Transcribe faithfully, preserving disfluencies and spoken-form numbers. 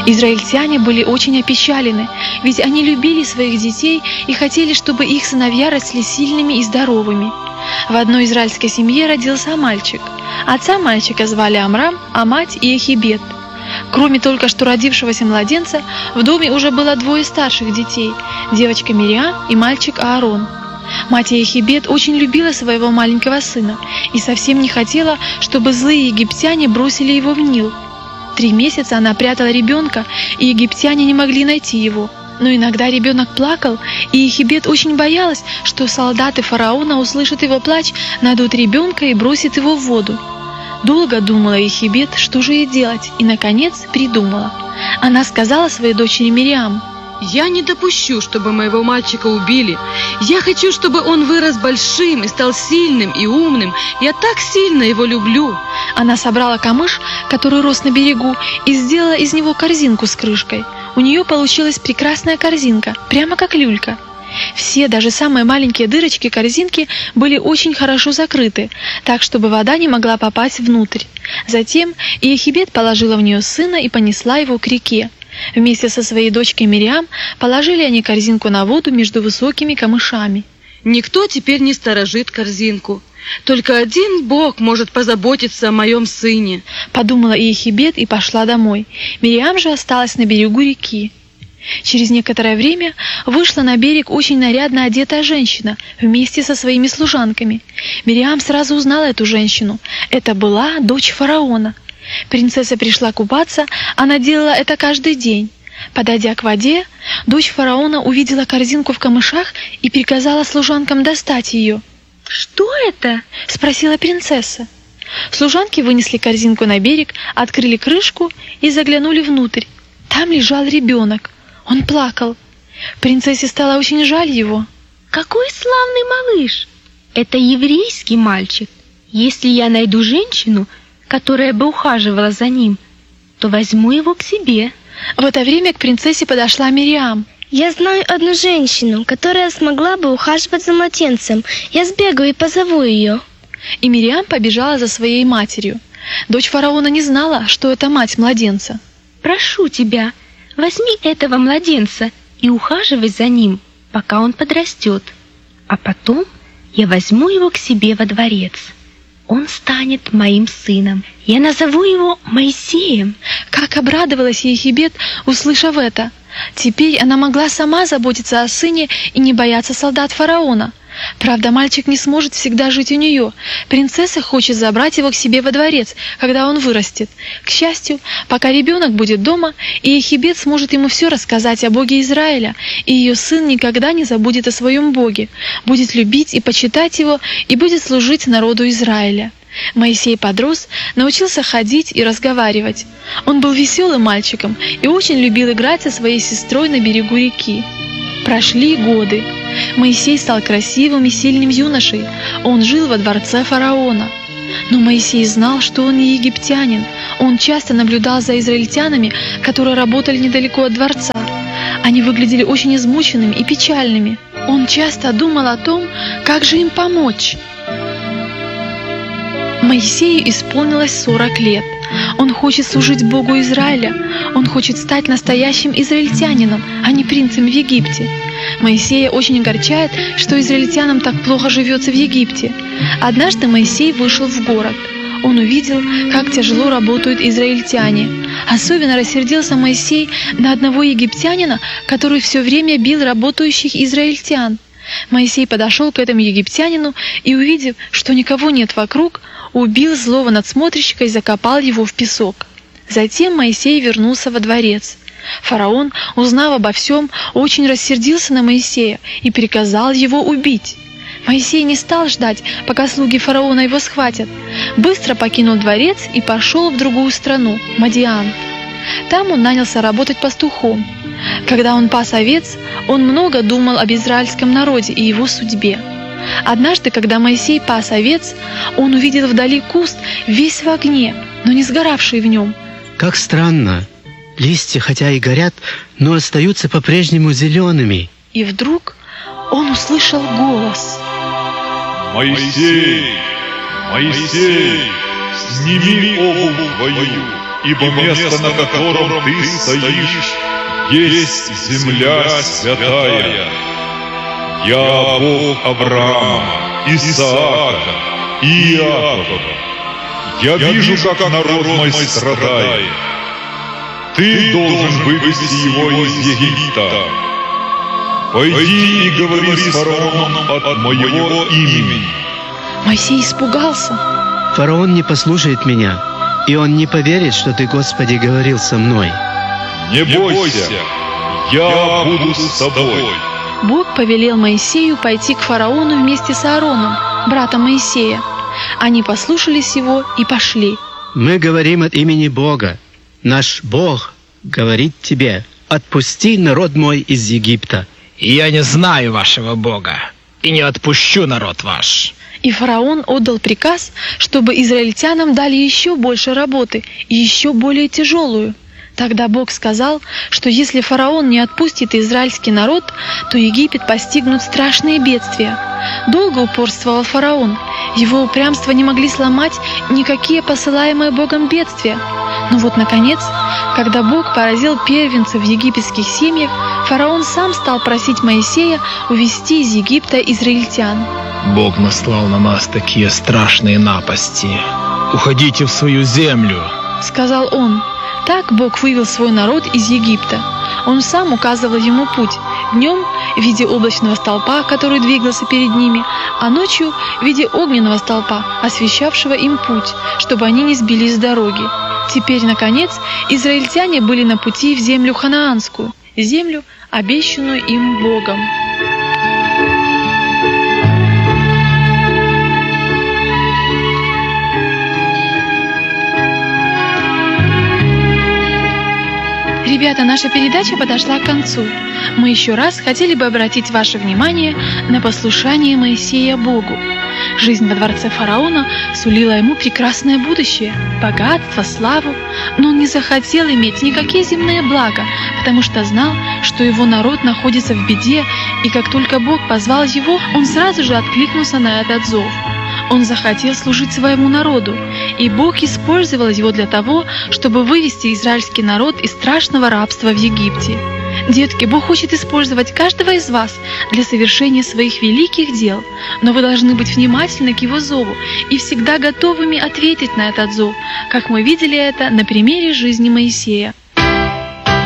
Израильтяне были очень опечалены, ведь они любили своих детей и хотели, чтобы их сыновья росли сильными и здоровыми. В одной израильской семье родился мальчик. Отца мальчика звали Амрам, а мать Иохибед. Кроме только что родившегося младенца, в доме уже было двое старших детей – девочка Мириам и мальчик Аарон. Мать Иохибед очень любила своего маленького сына и совсем не хотела, чтобы злые египтяне бросили его в Нил. Три месяца она прятала ребенка, и египтяне не могли найти его. Но иногда ребенок плакал, и Иохибед очень боялась, что солдаты фараона услышат его плач, найдут ребенка и бросят его в воду. Долго думала Иохибед, что же ей делать, и, наконец, придумала. Она сказала своей дочери Мириам: «Я не допущу, чтобы моего мальчика убили. Я хочу, чтобы он вырос большим и стал сильным и умным. Я так сильно его люблю». Она собрала камыш, который рос на берегу, и сделала из него корзинку с крышкой. У нее получилась прекрасная корзинка, прямо как люлька. Все, даже самые маленькие дырочки корзинки, были очень хорошо закрыты, так, чтобы вода не могла попасть внутрь. Затем Иохибед положила в нее сына и понесла его к реке. Вместе со своей дочкой Мириам положили они корзинку на воду между высокими камышами. «Никто теперь не сторожит корзинку. Только один Бог может позаботиться о моем сыне», — подумала Иохибед и пошла домой. Мириам же осталась на берегу реки. Через некоторое время вышла на берег очень нарядно одетая женщина вместе со своими служанками. Мириам сразу узнала эту женщину. Это была дочь фараона. Принцесса пришла купаться, она делала это каждый день. Подойдя к воде, дочь фараона увидела корзинку в камышах и приказала служанкам достать ее. «Что это?» – спросила принцесса. Служанки вынесли корзинку на берег, открыли крышку и заглянули внутрь. Там лежал ребенок. Он плакал. Принцессе стало очень жаль его. «Какой славный малыш! Это еврейский мальчик. Если я найду женщину, которая бы ухаживала за ним, то возьму его к себе». В это время к принцессе подошла Мириам. «Я знаю одну женщину, которая смогла бы ухаживать за младенцем. Я сбегаю и позову ее». И Мириам побежала за своей матерью. Дочь фараона не знала, что это мать младенца. «Прошу тебя, возьми этого младенца и ухаживай за ним, пока он подрастет. А потом я возьму его к себе во дворец. Он станет моим сыном. Я назову его Моисеем». Как обрадовалась Иохибед, услышав это. Теперь она могла сама заботиться о сыне и не бояться солдат фараона. Правда, мальчик не сможет всегда жить у нее. Принцесса хочет забрать его к себе во дворец, когда он вырастет. К счастью, пока ребенок будет дома, Иохибед сможет ему все рассказать о Боге Израиля, и ее сын никогда не забудет о своем Боге, будет любить и почитать его, и будет служить народу Израиля. Моисей подрос, научился ходить и разговаривать. Он был веселым мальчиком и очень любил играть со своей сестрой на берегу реки. Прошли годы. Моисей стал красивым и сильным юношей. Он жил во дворце фараона. Но Моисей знал, что он не египтянин. Он часто наблюдал за израильтянами, которые работали недалеко от дворца. Они выглядели очень измученными и печальными. Он часто думал о том, как же им помочь. Моисею исполнилось сорок лет. Он хочет служить Богу Израиля. Он хочет стать настоящим израильтянином, а не принцем в Египте. Моисея очень огорчает, что израильтянам так плохо живется в Египте. Однажды Моисей вышел в город. Он увидел, как тяжело работают израильтяне. Особенно рассердился Моисей на одного египтянина, который все время бил работающих израильтян. Моисей подошел к этому египтянину и, увидев, что никого нет вокруг, убил злого надсмотрщика и закопал его в песок. Затем Моисей вернулся во дворец. Фараон, узнав обо всем, очень рассердился на Моисея и приказал его убить. Моисей не стал ждать, пока слуги фараона его схватят. Быстро покинул дворец и пошел в другую страну, Мадиан. Там он нанялся работать пастухом. Когда он пас овец, он много думал об израильском народе и его судьбе. Однажды, когда Моисей пас овец, он увидел вдали куст, весь в огне, но не сгоравший в нем. Как странно! Листья, хотя и горят, но остаются по-прежнему зелеными. И вдруг он услышал голос. «Моисей! Моисей! Сними обувь твою!» ибо место, на котором ты стоишь, есть земля святая. Я Бог Авраама, Исаака и Иакова. Я вижу, как народ мой страдает. Ты должен вывести его из Египта. Пойди и говори с фараоном от моего имени». Моисей испугался. Фараон не послушает меня, и он не поверит, что ты, Господи, говорил со мной. «Не бойся, я буду с тобой». Бог повелел Моисею пойти к фараону вместе с Аароном, братом Моисея. Они послушались его и пошли. Мы говорим от имени Бога. Наш Бог говорит тебе: отпусти народ мой из Египта. Я не знаю вашего Бога и не отпущу народ ваш. И фараон отдал приказ, чтобы израильтянам дали еще больше работы и еще более тяжелую. Тогда Бог сказал, что если фараон не отпустит израильский народ, то Египет постигнут страшные бедствия. Долго упорствовал фараон. Его упрямство не могли сломать никакие посылаемые Богом бедствия. Но вот, наконец, когда Бог поразил первенцев в египетских семьях, фараон сам стал просить Моисея увести из Египта израильтян. Бог наслал на нас такие страшные напасти. Уходите в свою землю, сказал он. Так Бог вывел свой народ из Египта. Он сам указывал ему путь. Днем в виде облачного столпа, который двигался перед ними, а ночью в виде огненного столпа, освещавшего им путь, чтобы они не сбились с дороги. Теперь, наконец, израильтяне были на пути в землю ханаанскую, землю, обещанную им Богом. Ребята, наша передача подошла к концу. Мы еще раз хотели бы обратить ваше внимание на послушание Моисея Богу. Жизнь во дворце фараона сулила ему прекрасное будущее, богатство, славу, но он не захотел иметь никакие земные блага, потому что знал, что его народ находится в беде, и как только Бог позвал его, он сразу же откликнулся на этот зов. Он захотел служить своему народу, и Бог использовал его для того, чтобы вывести израильский народ из страшного рабства в Египте. Детки, Бог хочет использовать каждого из вас для совершения своих великих дел, но вы должны быть внимательны к Его зову и всегда готовыми ответить на этот зов, как мы видели это на примере жизни Моисея.